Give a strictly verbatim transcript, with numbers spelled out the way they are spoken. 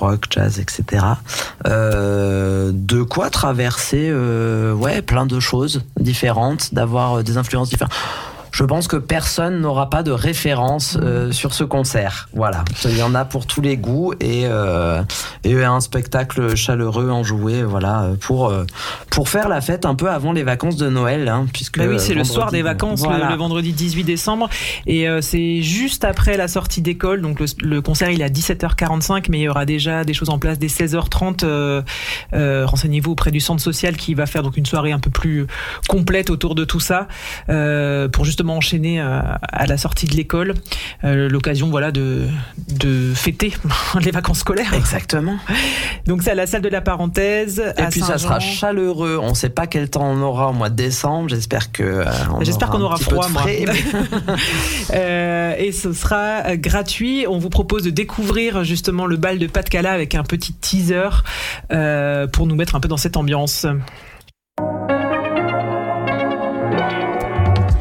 rock, jazz, et cetera. Euh, de quoi traverser, euh, ouais, plein de choses différentes, d'avoir des influences différentes. Je pense que personne n'aura pas de référence euh, sur ce concert. Voilà, il y en a pour tous les goûts et, euh, et un spectacle chaleureux, enjoué, voilà, pour euh, pour faire la fête un peu avant les vacances de Noël, hein, puisque bah oui, c'est le soir des vacances, voilà. le, le vendredi dix-huit décembre, et euh, c'est juste après la sortie d'école. Donc le, le concert il est à dix-sept heures quarante-cinq, mais il y aura déjà des choses en place dès seize heures trente. Euh, euh, renseignez-vous auprès du centre social qui va faire donc une soirée un peu plus complète autour de tout ça, euh, pour justement enchaîné à la sortie de l'école, euh, l'occasion voilà de de fêter les vacances scolaires. Exactement. Donc c'est à la salle de la Parenthèse. Et à puis Saint-Jean. Ça sera chaleureux. On ne sait pas quel temps on aura au mois de décembre. J'espère que euh, on j'espère aura qu'on aura froid, moi. euh, et ce sera gratuit. On vous propose de découvrir justement le bal de Pas de Cala avec un petit teaser euh, pour nous mettre un peu dans cette ambiance.